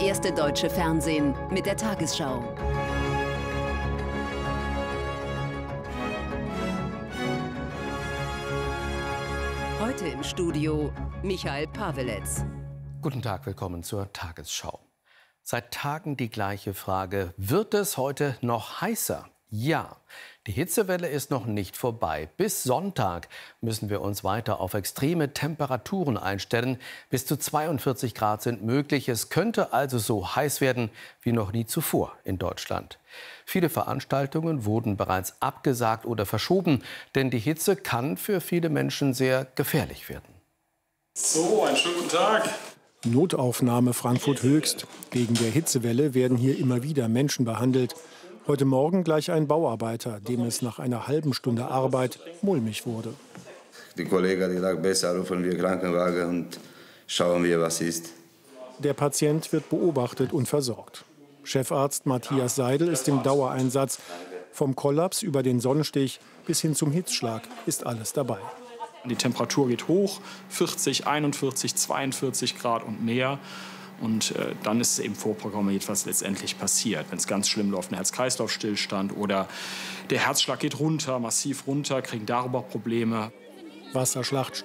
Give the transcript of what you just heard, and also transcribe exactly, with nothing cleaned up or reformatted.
erste deutsche Fernsehen mit der Tagesschau. Heute im Studio Michael Paweletz. Guten Tag, willkommen zur Tagesschau. Seit Tagen die gleiche Frage. Wird es heute noch heißer? Ja, die Hitzewelle ist noch nicht vorbei. Bis Sonntag müssen wir uns weiter auf extreme Temperaturen einstellen. Bis zu zweiundvierzig Grad sind möglich. Es könnte also so heiß werden wie noch nie zuvor in Deutschland. Viele Veranstaltungen wurden bereits abgesagt oder verschoben, denn die Hitze kann für viele Menschen sehr gefährlich werden. So, einen schönen guten Tag. Notaufnahme Frankfurt Höchst. Wegen der Hitzewelle werden hier immer wieder Menschen behandelt. Heute Morgen gleich ein Bauarbeiter, dem es nach einer halben Stunde Arbeit mulmig wurde. Die Kollege hat gesagt, besser rufen wir Krankenwagen und schauen wir, was ist. Der Patient wird beobachtet und versorgt. Chefarzt Matthias Seidel ist im Dauereinsatz. Vom Kollaps über den Sonnenstich bis hin zum Hitzschlag ist alles dabei. Die Temperatur geht hoch, vierzig, einundvierzig, zweiundvierzig Grad und mehr. Und äh, dann ist eben vorprogrammiert, was letztendlich passiert. Wenn es ganz schlimm läuft, ein Herz-Kreislauf-Stillstand oder der Herzschlag geht runter, massiv runter, kriegen darüber Probleme. Wasserschlacht